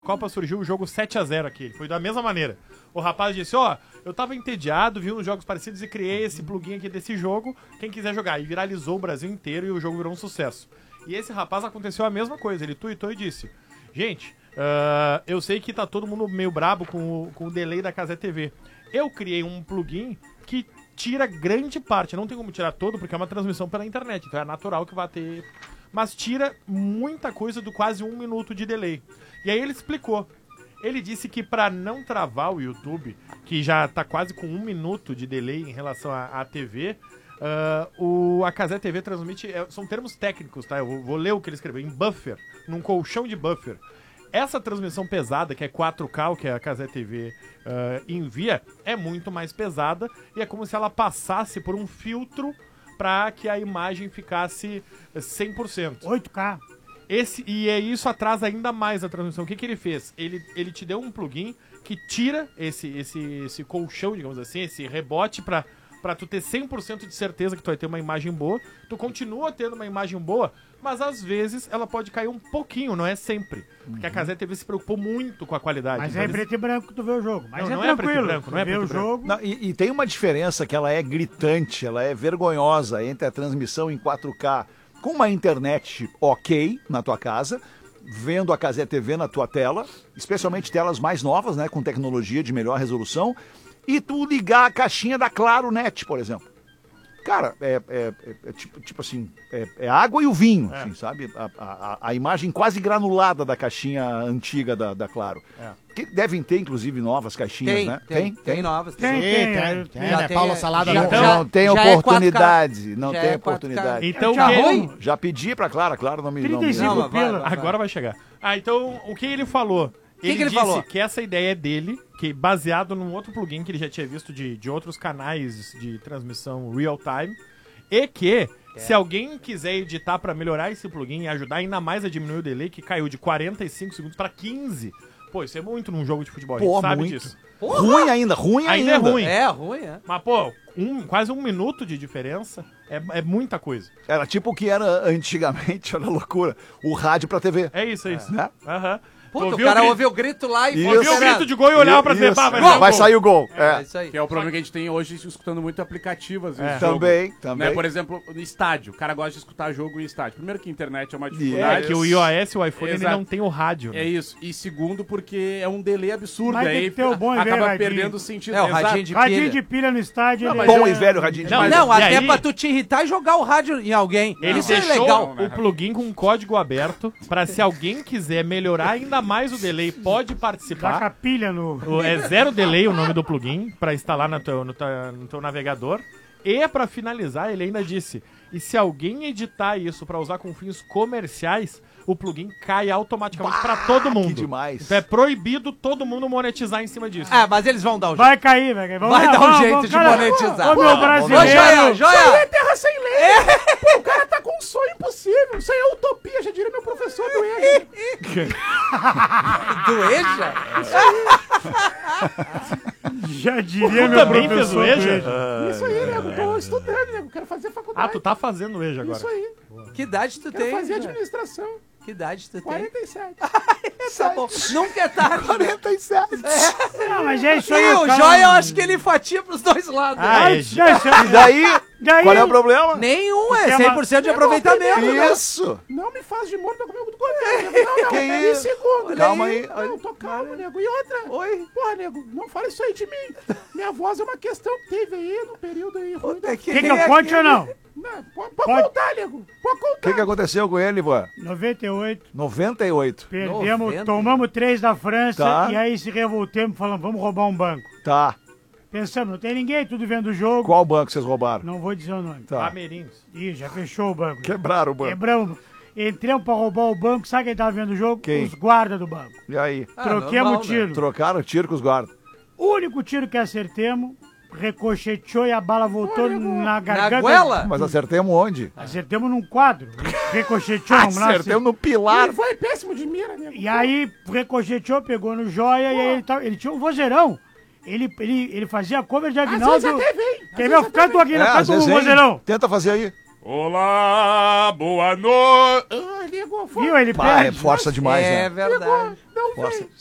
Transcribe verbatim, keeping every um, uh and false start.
Copa surgiu o jogo sete a zero aqui, foi da mesma maneira. O rapaz disse, ó, oh, eu tava entediado, vi uns jogos parecidos e criei esse plugin aqui desse jogo, quem quiser jogar. E viralizou o Brasil inteiro e o jogo virou um sucesso. E esse rapaz aconteceu a mesma coisa, ele tweetou e disse, gente, uh, eu sei que tá todo mundo meio brabo com o, com o delay da Cazé T V. Eu criei um plugin que tira grande parte, não tem como tirar todo porque é uma transmissão pela internet, então é natural que vai ter... Mas tira muita coisa do quase um minuto de delay. E aí ele explicou. Ele disse que para não travar o YouTube, que já tá quase com um minuto de delay em relação à, à T V, uh, o, a Cazé T V transmite... É, são termos técnicos, tá? Eu vou, vou ler o que ele escreveu. Em buffer, num colchão de buffer. Essa transmissão pesada, que é quatro K, o que a Cazé T V uh, envia, é muito mais pesada e é como se ela passasse por um filtro para que a imagem ficasse cem por cento. oito K. Esse, e é isso atrasa ainda mais a transmissão. O que, que ele fez? Ele, ele te deu um plugin que tira esse, esse, esse colchão, digamos assim, esse rebote para pra tu ter cem por cento de certeza que tu vai ter uma imagem boa. Tu continua tendo uma imagem boa, mas às vezes ela pode cair um pouquinho, não é sempre. Porque uhum. a Cazé T V se preocupou muito com a qualidade. Mas então é eles... preto e branco que tu vê o jogo. Mas não, é não tranquilo. É preto e branco, não é preto vê o e branco. jogo. Não, e, e tem uma diferença que ela é gritante, ela é vergonhosa entre a transmissão em quatro K com uma internet ok na tua casa, vendo a Cazé T V na tua tela, especialmente telas mais novas, né, com tecnologia de melhor resolução, e tu ligar a caixinha da Claro Net, por exemplo. Cara, é, é, é, é tipo, tipo assim, é, é água e o vinho, é. assim, sabe? A, a, a imagem quase granulada da caixinha antiga da, da Claro. É. Que devem ter, inclusive, novas caixinhas, tem, né? Tem, tem, tem, tem novas. Tem, tem, tem. tem, tem, já tem tem Paula Salada. Já, Então, não tem oportunidade, é não já tem é oportunidade. Então, já, quem... já pedi pra Claro, claro, não me... trinta e cinco não me... Não, vai, vai, vai. Agora vai chegar. Ah, então, o que ele falou? Que ele que ele disse falou? que essa ideia é dele, que baseado num outro plugin que ele já tinha visto de, de outros canais de transmissão real time, e que, é. se alguém quiser editar pra melhorar esse plugin e ajudar ainda mais a diminuir o delay, que caiu de quarenta e cinco segundos pra quinze. Pô, isso é muito num jogo de futebol, Pô, a gente sabe muito. disso. Porra. Ruim ainda, ruim ainda. Ainda é ruim. É, ruim, é. Mas, pô, um, quase um minuto de diferença é, é muita coisa. Era tipo o que era antigamente, olha a loucura, o rádio pra T V. É isso, é isso. Né? Aham. Puta, Ouviu o cara o grito- ouviu o grito lá e Isso. Ouviu o grito de gol e olhava pra dizer, Isso. pá, vai, Vai, sair o gol. sair o gol. É. É isso aí. Que é o problema que a gente tem hoje escutando muito aplicativo, às vezes. É. jogo. Também, também. Né? Por exemplo, no estádio. O cara gosta de escutar jogo em estádio. Primeiro que a internet é uma É, dificuldade. que o iOS e o iPhone ele Exato. não tem o rádio. É isso. E segundo, porque é um delay absurdo. Mas tem aí que ter o bom e velho acaba radinho. perdendo o sentido. É, o Exato. radinho de Radinho pilha. de pilha no estádio. Não, ele mas Bom é- e velho radinho de Não, pilha. Não, E até aí- pra tu te irritar e jogar o rádio em alguém. Ele Isso é deixou legal. o plugin com um código aberto pra se alguém quiser melhorar ainda mais o delay, pode Dá participar. com a pilha no... O- É zero delay o nome do plugin pra instalar no teu, no, teu, no teu navegador. E pra finalizar, ele ainda disse: e se alguém editar isso pra usar com fins comerciais, o plugin cai automaticamente pra todo mundo. que demais. Então é proibido todo mundo monetizar em cima disso. Ah, mas eles vão dar o jeito. Vai cair, vai cair. Vamos Vai lá, dar um vamos, jeito vamos, de cara. monetizar. Ô, meu Ô, brasileiro. Joia, Joia! terra sem lei! Pô, o cara tá com um sonho impossível. Isso aí é utopia, já diria meu professor do E J. Do Eja? Já diria Tu meu também fez professor. o EJA? Coelho. Isso aí, nego. Tô estudando, nego. Quero fazer faculdade. Ah, tu tá fazendo o EJA agora. Isso aí. Que idade tu Quero tem? fazer Joia? administração. Que idade tu tem? quarenta e sete. Tá bom. Nunca é tarde. quarenta e sete. Não, mas é isso aí. E o cara. Joia, eu acho que ele fatia pros dois lados. Ah, Ai, é, já- já- E daí, Daí- qual é o problema? Nenhum, é Porque é cem uma- por cento de aproveitamento. né? Isso. Não me faz de morto comigo do governo. Não, não, Que peraí, isso? segundo. Calma aí. Não, tô calmo, nego. E outra? Oi? Porra, nego, não fala isso aí de mim. Minha voz é uma questão que teve aí no período aí ruim da... É Quer que eu conte ou não? Não, pode, pode Pode. contar, nego. Pode O contar. que, que aconteceu com ele, vô? noventa e oito. noventa e oito. Perdemos, noventa. tomamos três da França Tá. e aí se revoltemos, falando, vamos roubar um banco. Tá. Pensamos, não tem ninguém, tudo vendo o jogo. Qual banco vocês roubaram? Não vou dizer o nome. Tá. Amerinhos. Ih, já fechou o banco. Quebraram o banco. Quebramos. Entramos pra roubar o banco, sabe quem tava vendo o jogo? Quem? Os guardas do banco. E aí? Ah, Troquemos normal, o tiro. Trocaram tiro com os guardas. O único tiro que acertemos, ricocheteou e a bala voltou na garganta. Na goela? Mas acertemos onde? Acertemos num quadro. Ricocheteou, vamos lá. Acertemos no pilar. Ele foi péssimo de mira, nego. E aí, ricocheteou, pegou no joia e aí ele, tava- ele tinha um vozeirão. Ele, ele, ele fazia cover de Às Agnaldo. vezes até vem. Às Quer ver? vezes Fica até tu aqui, É, fica às tu, vezes, hein? vozeirão. Tenta fazer aí. Olá, boa noite. Ah, nego, foi. Viu? Ele Pá, é perde. força demais, É né? verdade. Não, não, Posso- velho.